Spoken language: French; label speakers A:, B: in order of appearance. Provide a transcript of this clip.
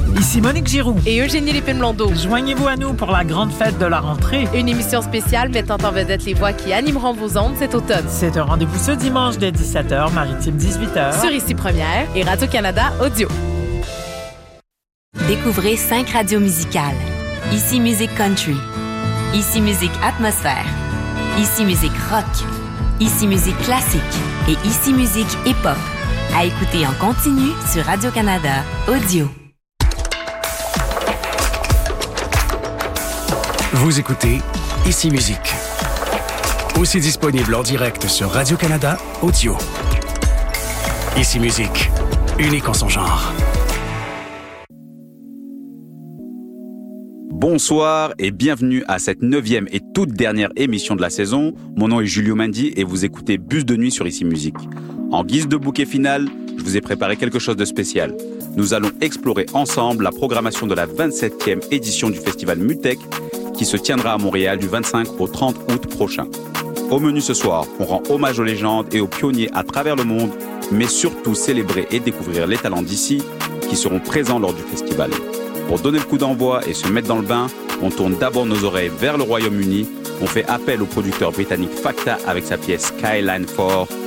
A: Ici Monique Giroux
B: et Eugénie Lépine-Blondeau.
A: Joignez-vous à nous pour la grande fête de la rentrée.
B: Une émission spéciale mettant en vedette les voix qui animeront vos ondes cet automne.
A: C'est un rendez-vous ce dimanche dès 17h, Maritime 18h.
B: Sur Ici Première et Radio-Canada Audio.
C: Découvrez 5 radios musicales. Ici Musique Country. Ici Musique Atmosphère. Ici Musique Rock. Ici Musique Classique. Et Ici Musique Hip-Hop. À écouter en continu sur Radio-Canada Audio.
D: Vous écoutez Ici Musique. Aussi disponible en direct sur Radio-Canada Audio. Ici Musique, unique en son genre.
E: Bonsoir et bienvenue à cette 9e et toute dernière émission de la saison. Mon nom est Julio Mendy et vous écoutez Bus de nuit sur Ici Musique. En guise de bouquet final, je vous ai préparé quelque chose de spécial. Nous allons explorer ensemble la programmation de la 27e édition du festival Mutech qui se tiendra à Montréal du 25 au 30 août prochain. Au menu ce soir, on rend hommage aux légendes et aux pionniers à travers le monde, mais surtout célébrer et découvrir les talents d'ici qui seront présents lors du festival. Pour donner le coup d'envoi et se mettre dans le bain, on tourne d'abord nos oreilles vers le Royaume-Uni. On fait appel au producteur britannique Facta avec sa pièce Skyline 4.